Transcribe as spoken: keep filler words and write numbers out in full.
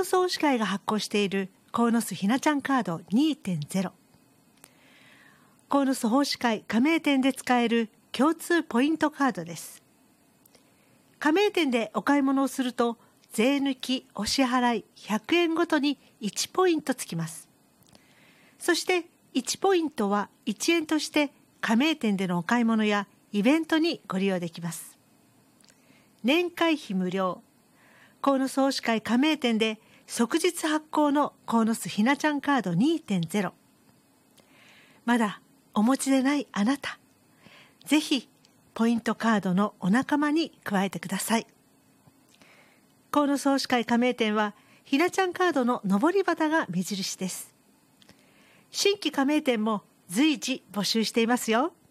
鴻巣保守会が発行している鴻巣ひなちゃんカード にてんゼロ。 鴻巣奉仕会加盟店で使える共通ポイントカードです。加盟店でお買い物をすると税抜きお支払いひゃくえんごとにいちポイントつきます。そしていちポイントはいちえんとして加盟店でのお買い物やイベントにご利用できます。年会費無料。鴻巣奉仕会加盟店で即日発行の鴻巣ひなちゃんカード にてんゼロ。 まだお持ちでないあなた、ぜひポイントカードのお仲間に加えてください。鴻巣奉仕会加盟店はひなちゃんカードの上り旗が目印です。新規加盟店も随時募集していますよ。